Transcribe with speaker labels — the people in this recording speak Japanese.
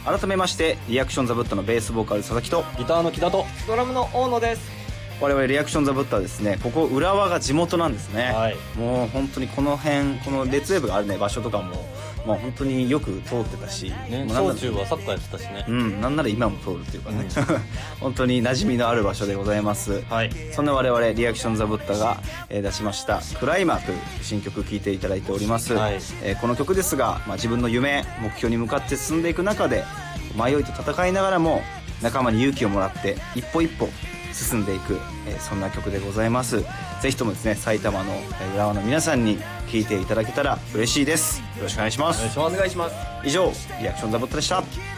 Speaker 1: 改めましてリアクションザブッタのベースボーカル佐々木と
Speaker 2: ギターの木田と
Speaker 3: ドラムの大野です。
Speaker 1: 我々リアクションザブッタはですね、ここ浦和が地元なんですね、
Speaker 2: はい、
Speaker 1: もう本当にこの辺、このレッツウェーブがあるね場所とかも、まあ、本当によく通ってたし、
Speaker 2: ね、小中はサッカーやってたしね、
Speaker 1: なんなら今も通るっていうかね、本当に馴染みのある場所でございます、
Speaker 2: はい、
Speaker 1: そんな我々リアクションザブッタが、出しましたクライマーという新曲聴いていただいております、
Speaker 2: はい、
Speaker 1: この曲ですが、自分の夢目標に向かって進んでいく中で迷いと戦いながらも仲間に勇気をもらって一歩一歩進んでいく、そんな曲でございます。ぜひともですね、埼玉の浦和の皆さんに聴いていただけたら嬉しいです。よろしくお願いします。
Speaker 3: お願いします。
Speaker 1: 以上リアクションザボットでした。